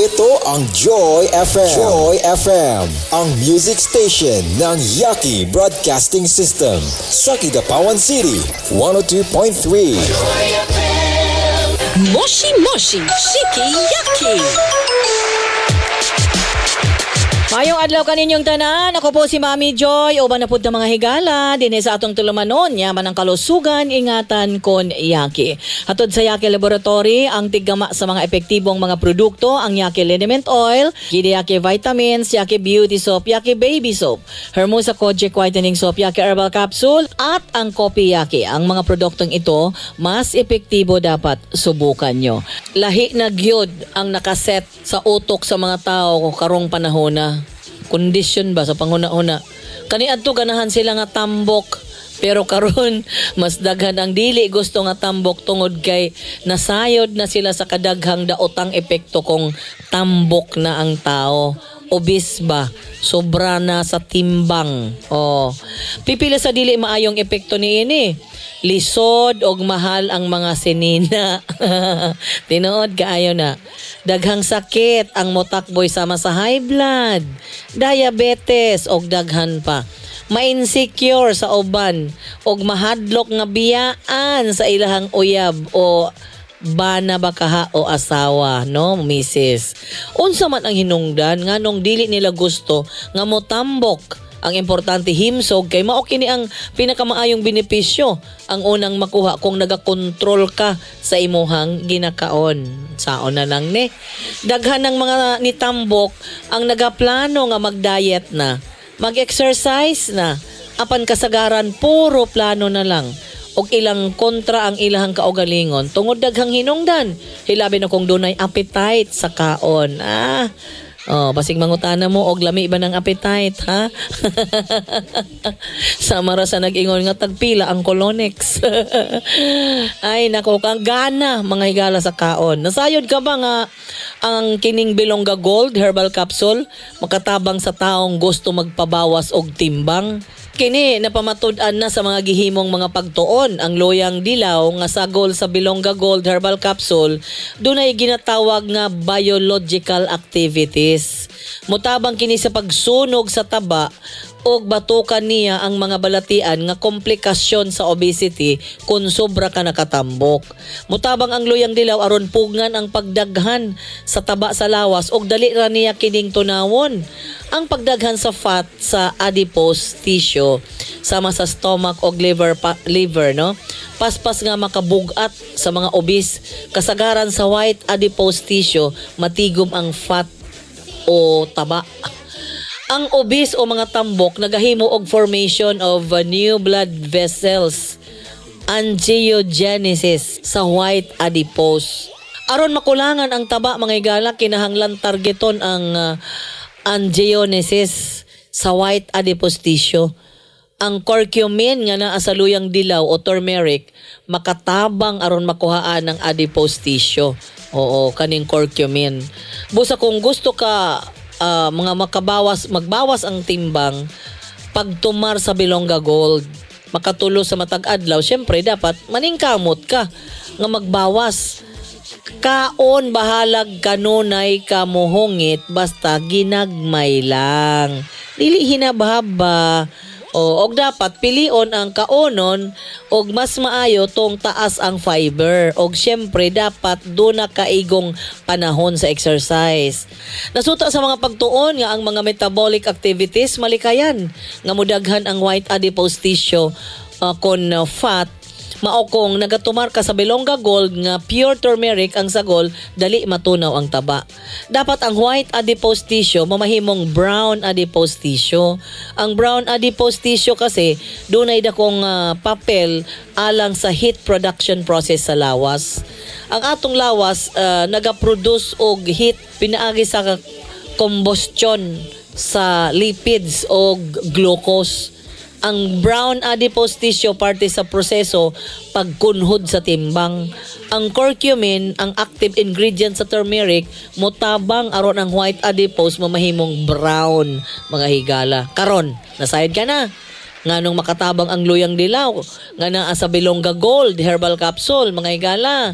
Ito ang Joy FM. Joy FM, ang music station ng Yaki Broadcasting System sa Kidapawan City, 102.3. Moshi Moshi, Shiki Yaki. Mayong adlaw kaninyong tanan, ako po si Mami Joy, uban na pud ng mga higala, din sa atong tulumanon, yaman ang kalusugan, ingatan kon Yaki. Hatod sa Yaki Laboratory, ang tiggama sa mga epektibong mga produkto, ang Yaki Liniment Oil, Gidi Yaki Vitamins, Yaki Beauty Soap, Yaki Baby Soap, Hermosa Kojic Whitening Soap, Yaki Herbal Capsule, at ang Kopi Yaki. Ang mga produktong ito, mas epektibo dapat subukan nyo. Lahi na gyud ang nakaset sa utok sa mga tao karong panahon na. Condition ba sa panguna-una. Kaniadto ganahan sila nga tambok. Pero karon mas daghan ang dili gusto nga tambok tungod kay nasayod na sila sa kadaghang daotang epekto kung tambok na ang tao. Obis ba? Sobra na sa timbang. Pipila sa dili maayong epekto niini. Lisod og mahal ang mga sinina. Tinuod kaayo na. Daghang sakit ang motakboy sama sa high blood, diabetes og daghan pa. Ma-insecure sa uban og mahadlok nga biyaan sa ilahang uyab o bana ba kaha o asawa, no, misis. Unsa man ang hinungdan nganong dili nila gusto nga motambok. Ang importante himsog kay mao kini ang pinakamaayong benepisyo ang unang makuha kung nagakontrol ka sa imuhang ginakaon. Saon na lang ni. Daghan ng mga nitambok ang nagaplano nga mag-diet na, mag-exercise na, apan kasagaran puro plano na lang. Og ilang kontra ang ilahang kaugalingon tungod daghang hinungdan. Hilabi na kung dunay appetite sa kaon. Basig mangutana mo og lami ba ng appetite, ha? Samara sa nag-ingon nga tagpila ang Colonex. Ay nako, kang gana mga higala sa kaon. Nasayod ka ba nga ang kining Bilongga Gold Herbal Capsule makatabang sa taong gusto magpabawas og timbang? Kini napamatud-an na sa mga gihimong mga pagtuon ang loyang dilaw nga sagol sa Bilongga Gold Herbal Capsule dunay ginatawag nga biological activities. Mutabang kini sa pagsunog sa taba og batukan niya ang mga balatian nga komplikasyon sa obesity kung sobra ka nakatambok. Mutabang ang loyang dilaw aron pugngan ang pagdaghan sa taba sa lawas og dali ra niya kining tunawon ang pagdaghan sa fat sa adipose tissue sama sa stomach og liver, no? Paspas nga makabugat sa mga obese. Kasagaran sa white adipose tissue matigom ang fat o taba. Ang obese o mga tambok nagahimo og formation of new blood vessels, angiogenesis sa white adipose. Aron makulangan ang taba mga higala, kinahanglan targeton ang angiogenesis sa white adipose tissue. Ang curcumin nga naa sa luyang dilaw o turmeric makatabang aron makuhaan ang adipose tissue. Kaning curcumin. Busa kung gusto ka mga magbawas ang timbang, pagtumar sa Bilongga Gold, makatulo sa matag adlaw, syempre dapat maningkamot ka nga magbawas. Kaon bahalag kanunay kamuhungit basta ginagmay lang. Dili hinabhaba. Og dapat pilion ang kaonon og mas maayo tong taas ang fiber. Og syempre dapat doon na kaigong panahon sa exercise. Nasuta sa mga pagtuon nga ang mga metabolic activities malikayan nga mudaghan ang white adipose tissue kon fat. Mao kung nagatumar ka sa Bilongga Gold nga pure turmeric ang sagol, dali matunaw ang taba. Dapat ang white adipose tissue mamahimong brown adipose tissue. Ang brown adipose tissue kasi dunay dakong papel alang sa heat production process sa lawas. Ang atong lawas nagaproduce og heat pinaagi sa combustion sa lipids o glucose. Ang brown adipose tissue parte sa proseso pagkunhod sa timbang. Ang curcumin, ang active ingredient sa turmeric, mutabang aron ang white adipose mamahimong brown mga higala. Karon, nasayad ka na. Nganong makatabang ang luyang dilaw nga naa sa Bilongga Gold Herbal Capsule mga higala.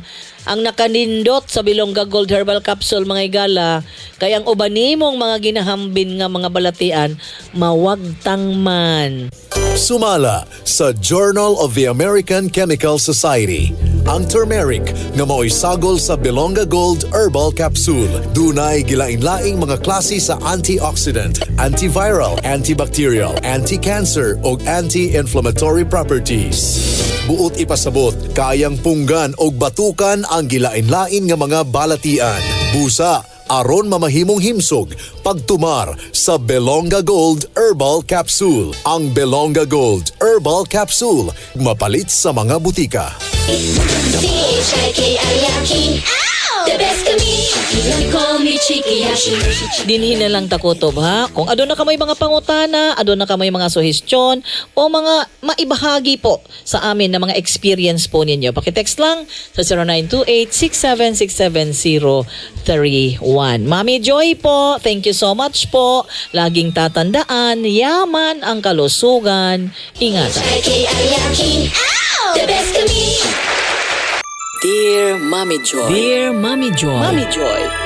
ang nakanindot sa Bilongga Gold Herbal Capsule mga higala, kaya ang uban nimong mga ginahambin nga mga balatian, mawagtang man. Sumala sa Journal of the American Chemical Society ang turmeric nga mao'y sagol sa Bilongga Gold Herbal Capsule. Dunay gilain-laing mga klase sa antioxidant, antiviral, antibacterial, anti-cancer o anti-inflammatory properties. Buot ipasabot, kayang punggan o batukan ang gilain-lain nga mga balatian. Busa, aron mamahimong himsog pagtumar sa Bilongga Gold Herbal Capsule. Ang Bilongga Gold Herbal Capsule mapalit sa mga butika. D-H-I-K-I-Yaki. The best of me. They call me Chiki Yaki. Dinhin na lang takutob ha. Kung adon na kamay mga pangutana, adon na kamay mga suhestyon o mga maibahagi po sa amin na mga experience po ninyo. Pakitext lang sa 0928-6767031. Mami Joy po, thank you so much po. Laging tatandaan, yaman ang kalusugan. Ingatan. Chiki-Yaki. The best of me. Dear Mommy Joy. Dear Mommy Joy. Mommy Joy.